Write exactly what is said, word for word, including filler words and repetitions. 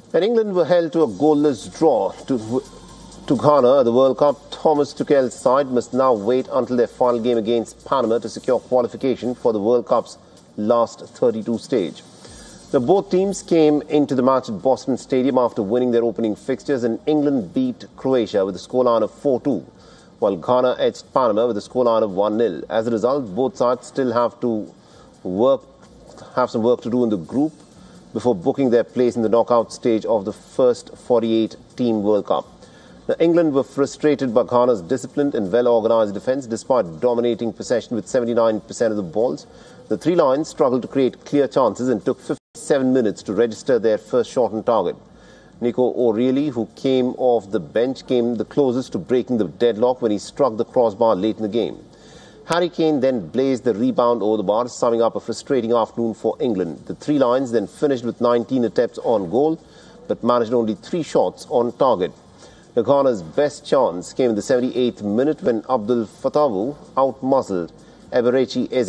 And England were held to a goalless draw to, to Ghana at the World Cup. Thomas Tuchel's side must now wait until their final game against Panama to secure qualification for the World Cup's last thirty-two stage. Now, both teams came into the match at Boston Stadium after winning their opening fixtures, and England beat Croatia with a scoreline of four two, while Ghana edged Panama with a scoreline of one nil. As a result, both sides still have to work, have some work to do in the group before booking their place in the knockout stage of the first forty-eight team World Cup. Now, England were frustrated by Ghana's disciplined and well-organised defence despite dominating possession with seventy-nine percent of the balls. The Three Lions struggled to create clear chances and took fifty-seven minutes to register their first shot on target. Nico O'Reilly, who came off the bench, came the closest to breaking the deadlock when he struck the crossbar late in the game. Harry Kane then blazed the rebound over the bar, summing up a frustrating afternoon for England. The Three Lions then finished with nineteen attempts on goal, but managed only three shots on target. The Ghana's best chance came in the seventy-eighth minute when Abdul Fatawu out-muscled Eberechi Eze.